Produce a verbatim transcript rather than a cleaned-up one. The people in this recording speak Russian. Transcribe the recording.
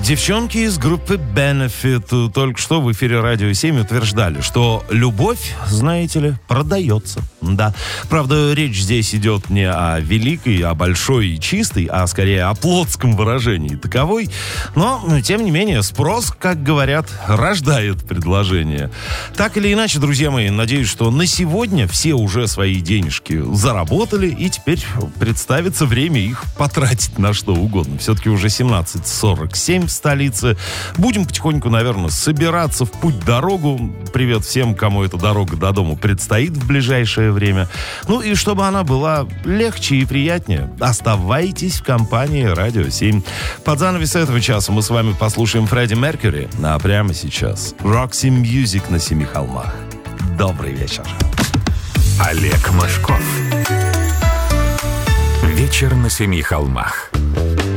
Девчонки из группы Benefit только что в эфире Радио семь утверждали, что любовь, знаете ли, продается. Да. Правда, речь здесь идет не о великой, о большой и чистой, а скорее о плотском выражении таковой. Но, тем не менее, спрос, как говорят, рождает предложение. Так или иначе, друзья мои, надеюсь, что на сегодня все уже свои денежки заработали, и теперь представится время их потратить на что угодно. Все-таки уже семнадцать сорок семь в столице. Будем потихоньку, наверное, собираться в путь-дорогу. Привет всем, кому эта дорога до дома предстоит в ближайшее время. Ну и чтобы она была легче и приятнее, оставайтесь в компании Радио семь. Под занавес этого часа мы с вами послушаем Фредди Меркьюри, а прямо сейчас Roxy Music на Семи холмах. Добрый вечер. Олег Мошков. Вечер на Семи холмах.